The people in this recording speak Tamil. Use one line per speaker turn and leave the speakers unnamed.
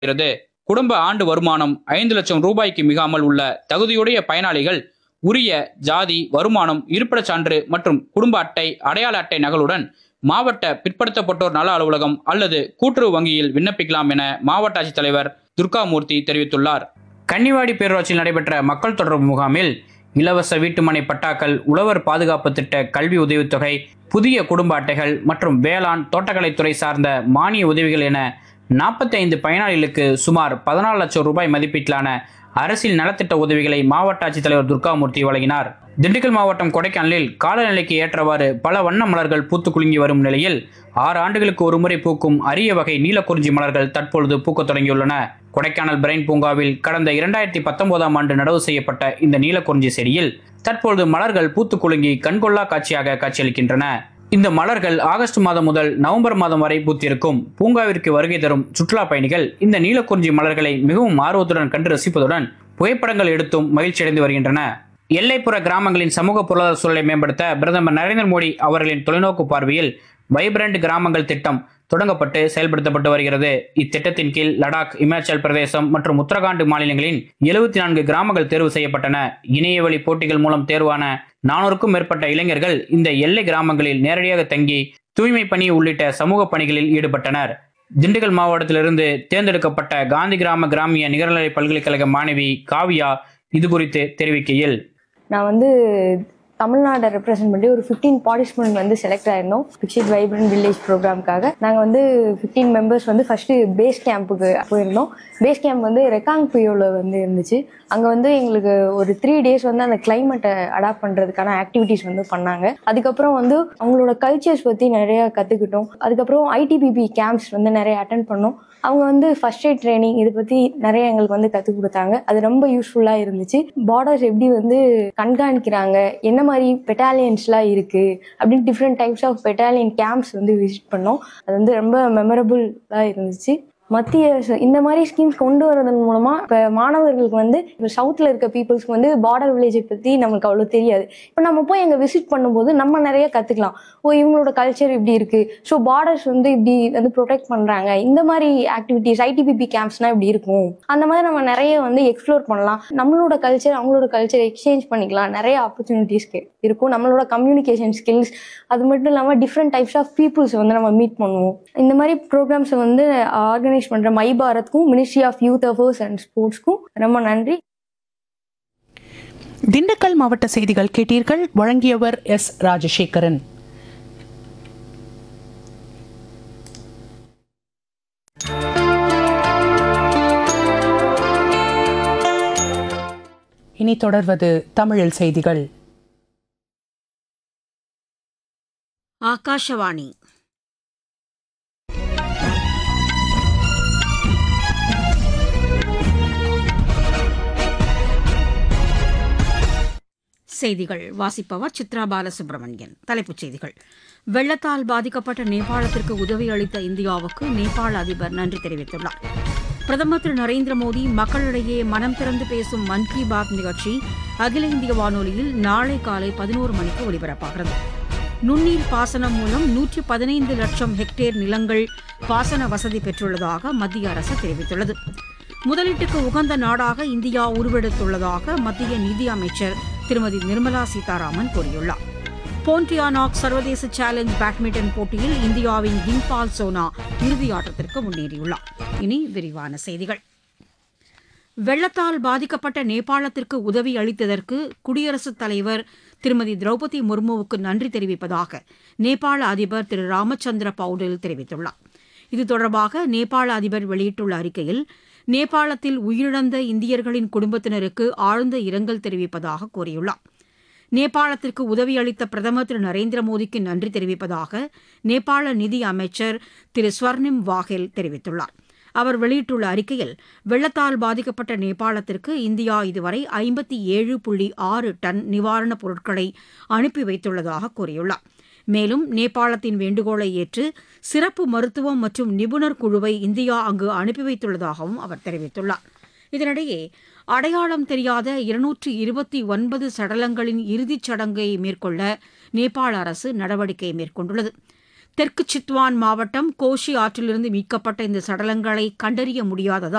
வருகிறது. குடும்ப ஆண்டு வருமானம் 5 லட்சம் ரூபாய்க்கு மிகாமல் உள்ள தகுதியுடைய பயனாளிகள் உரிய ஜாதி, வருமானம், இருப்பிடச் சான்று மற்றும் குடும்ப அட்டை, அடையாள அட்டை நகலுடன் மாவட்ட பிற்படுத்தப்பட்டோர் நல அலுவலகம் அல்லது கூட்டுறவு வங்கியில் விண்ணப்பிக்கலாம் என மாவட்ட ஆட்சித்தலைவர் துர்காமூர்த்தி தெரிவித்துள்ளார். கன்னிவாடி பேரூராட்சியில் நடைபெற்ற மக்கள் தொடர்பு முகாமில் இலவச வீட்டுமனை பட்டாக்கள், உழவர் பாதுகாப்பு திட்ட கல்வி உதவித்தொகை, புதிய குடும்ப அட்டைகள் மற்றும் வேளாண் தோட்டக்கலைத்துறை சார்ந்த மானிய உதவிகள் என 45 பயனாளிகளுக்கு சுமார் 14 லட்சம் ரூபாய் மதிப்பீட்டிலான அரசியல் நலத்திட்ட உதவிகளை மாவட்ட ஆட்சித்தலைவர் துர்காமூர்த்தி வழங்கினார். திண்டுக்கல் மாவட்டம் கொடைக்கானலில் காலநிலைக்கு ஏற்றவாறு பல வண்ண மலர்கள் பூத்து குலுங்கி வரும் நிலையில் 6 ஆண்டுகளுக்கு ஒருமுறை பூக்கும் அரிய வகை நீலக்குறிஞ்சி மலர்கள் தற்பொழுது பூக்க தொடங்கியுள்ளன. கொடைக்கானல் பிரைன் பூங்காவில் கடந்த 2019ஆம் ஆண்டு நடவு செய்யப்பட்ட இந்த நீலக்குறிஞ்சி செடியில் தற்பொழுது மலர்கள் பூத்து குலுங்கி கண்கொள்ளா காட்சியாக காட்சியளிக்கின்றன. இந்த மலர்கள் ஆகஸ்ட் மாதம் முதல் நவம்பர் மாதம் வரை பூத்திருக்கும். பூங்காவிற்கு வருகை தரும் சுற்றுலா பயணிகள் இந்த நீலக்குறிஞ்சி மலர்களை மிகவும் ஆர்வத்துடன் கண்டு ரசிப்பதுடன் புகைப்படங்கள் எடுத்தும் மகிழ்ச்சியடைந்து வருகின்றன. எல்லைப்புற கிராமங்களின் சமூக பொருளாதார சூழலை மேம்படுத்த பிரதமர் நரேந்திர மோடி அவர்களின் தொலைநோக்கு பார்வையில் வைப்ரண்ட் கிராமங்கள் திட்டம் தொடங்கப்பட்டு செயல்படுத்தப்பட்டு வருகிறது. இத்திட்டத்தின் கீழ் லடாக், இமாச்சல் பிரதேசம் மற்றும் உத்தரகாண்ட் மாநிலங்களின் 74 கிராமங்கள் தேர்வு செய்யப்பட்டன. இணையவழி போட்டிகள் மூலம் தேர்வான 400க்கும் மேற்பட்ட இளைஞர்கள் இந்த எல்லை கிராமங்களில் நேரடியாக தங்கி தூய்மை பணி உள்ளிட்ட சமூக பணிகளில் ஈடுபட்டனர். திண்டுக்கல் மாவட்டத்திலிருந்து தேர்ந்தெடுக்கப்பட்ட காந்தி கிராம கிராமிய நிகர்நிலை பல்கலைக்கழக மாணவி காவியா இது குறித்து தெரிவிக்கையில்,
நான் தமிழ்நாடை ரெப்ரசென்ட் பண்ணி ஒரு 15 பார்ட்டிசிபென்ட் செலக்ட் ஆயிருந்தோம். பிக்ஷிட் vibrant village ப்ரோக்ராம்காக. நாங்கள் 15 மெம்பர்ஸ் ஃபர்ஸ்ட் பேஸ் கேம்புக்கு போயிருந்தோம். பேஸ் கேம்ப் ரெக்காங் பியோவில் இருந்துச்சு. அங்கே எங்களுக்கு ஒரு 3 டேஸ் அந்த கிளைமேட்டை அடாப்ட் பண்ணுறதுக்கான ஆக்டிவிட்டிஸ் பண்ணாங்க. அதுக்கப்புறம் அவங்களோட கல்ச்சர்ஸ் பற்றி நிறையா கற்றுக்கிட்டோம். அதுக்கப்புறம் ஐடிபிபி கேம்ப்ஸ் நிறைய அட்டென்ட் பண்ணோம். அவங்க ஃபர்ஸ்ட் எய்ட் ட்ரைனிங் இதை பற்றி நிறைய எங்களுக்கு கற்றுக் கொடுத்தாங்க. அது ரொம்ப யூஸ்ஃபுல்லாக இருந்துச்சு. பார்டர்ஸ் எப்படி கண்காணிக்கிறாங்க, என்ன மாதிரி பெட்டாலியன்ஸ்லாம் இருக்குது அப்படின்னு different types of battalion camps visit பண்ணோம். அது ரொம்ப மெமரபுளாக இருந்துச்சு. மத்திய இந்த மாதிரி ஸ்கீம்ஸ் கொண்டு வரதன் மூலமா இப்போ மாணவர்களுக்கு இப்போ சவுத்தில் இருக்க பீப்புள்ஸ்க்கு பார்டர் வில்லேஜை பற்றி நம்மளுக்கு அவ்வளோ தெரியாது. இப்போ நம்ம போய் அங்கே விசிட் பண்ணும்போது நம்ம நிறைய கற்றுக்கலாம். இவங்களோட கல்ச்சர் இப்படி இருக்குது, ஸோ பார்டர்ஸ் இப்படி ப்ரொடெக்ட் பண்ணுறாங்க, இந்த மாதிரி ஆக்டிவிட்டிஸ் ஐடிபிபி கேம்ப்ஸ்னால் இப்படி இருக்கும், அந்த மாதிரி நம்ம நிறைய எக்ஸ்ப்ளோர் பண்ணலாம். நம்மளோட கல்ச்சர் அவங்களோட கல்ச்சர் எக்ஸ்சேஞ்ச் பண்ணிக்கலாம். நிறைய ஆப்பர்ச்சுனிட்டிஸ் இருக்கும். நம்மளோட கம்யூனிகேஷன் ஸ்கில்ஸ், அது மட்டும் இல்லாமல் டிஃப்ரெண்ட் டைப்ஸ் ஆஃப் பீப்புள்ஸ் நம்ம மீட் பண்ணுவோம். இந்த மாதிரி ப்ரோக்ராம்ஸை ஆர்கனைஸ் பண்ற my பாரத்க்கும் ministry of youth affairs and ஸ்போர்ட்ஸ்க்கும் ரொம்ப நன்றி.
திண்டுக்கல் மாவட்ட செய்திகள் கேட்டீர்கள். வழங்கியவர் எஸ். ராஜசேகரன். இனி தொடர்வது தமிழில் செய்திகள்.
ஆகாஷவாணி. செய்திகள் வாசிப்பவர் சித்ரா பாலசுப்ரமணியன். தலைப்புச் செய்திகள். வெள்ளத்தால் பாதிக்கப்பட்ட நேபாளத்திற்கு உதவி அளித்த இந்தியாவுக்கு நேபாள அதிபர் நன்றி தெரிவித்துள்ளார். பிரதமர் திரு நரேந்திர மோடி மக்களிடையே மனம் திறந்து பேசும் மன் கி பாத் நிகழ்ச்சி அகில இந்திய வானொலியில் நாளை காலை 11 மணிக்கு ஒலிபரப்பாகிறது. நுண்ணீர் பாசனம் மூலம் 115 லட்சம் ஹெக்டேர் நிலங்கள் பாசன வசதி பெற்றுள்ளதாக மத்திய அரசு தெரிவித்துள்ளது. முதலீட்டுக்கு உகந்த நாடாக இந்தியா உருவெடுத்துள்ளதாக மத்திய நிதி அமைச்சர் திருமதி நிர்மலா சீதாராமன் கூறியுள்ளார். போன்டியானாக் சர்வதேச சேலஞ்ச் பேட்மிண்டன் போட்டியில் இந்தியாவின் கிங்பால் சோனா இறுதியாட்டத்திற்கு முன்னேறியுள்ளார். இனி விரிவான செய்திகள். வெள்ளத்தால் பாதிக்கப்பட்ட நேபாளத்திற்கு உதவி அளித்ததற்கு குடியரசுத் தலைவர் திருமதி திரௌபதி முர்முவுக்கு நன்றி தெரிவிப்பதாக நேபாள அதிபர் திரு ராமச்சந்திர பௌடில் தெரிவித்துள்ளார். இது தொடர்பாக நேபாள அதிபர் வெளியிட்டுள்ள அறிக்கையில், நேபாளத்தில் உயிரிழந்த இந்தியர்களின் குடும்பத்தினருக்கு ஆழ்ந்த இரங்கல் தெரிவிப்பதாக கூறியுள்ளார். நேபாளத்திற்கு உதவி அளித்த பிரதமர் திரு நரேந்திர மோடிக்கு நன்றி தெரிவிப்பதாக நேபாள நிதி அமைச்சர் திரு ஸ்வர்ணிம் வாஹெல் தெரிவித்துள்ளார். அவர் வெளியிட்டுள்ள அறிக்கையில், வெள்ளத்தால் பாதிக்கப்பட்ட நேபாளத்திற்கு இந்தியா இதுவரை 57.6 டன் நிவாரணப் பொருட்களை அனுப்பி வைத்துள்ளதாக கூறியுள்ளார். மேலும் நேபாளத்தின் வேண்டுகோளை ஏற்று சிறப்பு மருத்துவம் மற்றும் நிபுணர் குழுவை இந்தியா அங்கு அனுப்பி வைத்துள்ளதாகவும் அவர் தெரிவித்துள்ளார். இதனிடையே அடையாளம் தெரியாத 229 சடலங்களின் இறுதிச் சடங்கை மேற்கொள்ள நேபாள அரசு நடவடிக்கை மேற்கொண்டுள்ளது. தெற்கு சித்வான் மாவட்டம் கோஷி ஆற்றிலிருந்து மீட்கப்பட்ட இந்த சடலங்களை கண்டறிய முடியாததால்